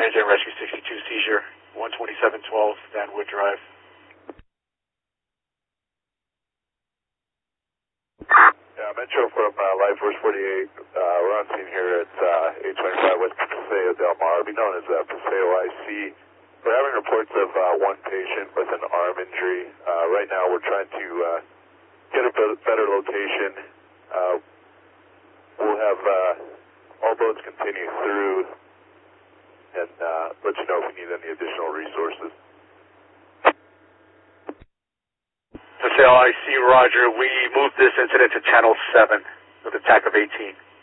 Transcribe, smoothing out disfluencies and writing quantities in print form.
Transient Rescue 62 seizure, 12712 Van Wood Drive. Yeah, Metro from Life Force 48. We're on scene here at 825 West Paseo Del Mar, be known as Paseo IC. We're having reports of one patient with an arm injury. Right now we're trying to get a better location. We'll have all boats continue through and let you know if we need any additional resources. Paseo IC, Roger. We moved this incident to Channel 7 with a TAC of 18.